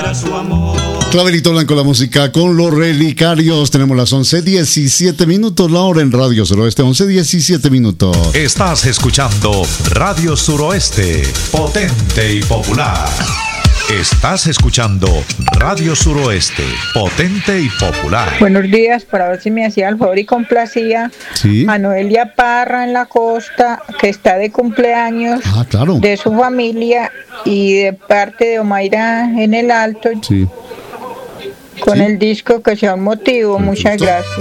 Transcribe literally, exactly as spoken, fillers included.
era su amor. Clavelito Blanco, la música con los relicarios. Tenemos las once diecisiete minutos, la hora en Radio Suroeste, once diecisiete minutos. Estás escuchando Radio Suroeste, potente y popular. Estás escuchando Radio Suroeste, potente y popular. Buenos días, para ver si me hacía el favor y complacía Sí. a Noelia Parra en la costa, que está de cumpleaños, Ah, claro. de su familia y de parte de Omaira en el Alto, Sí. con Sí. el disco Que sea un motivo. Muchas Perfecto. gracias.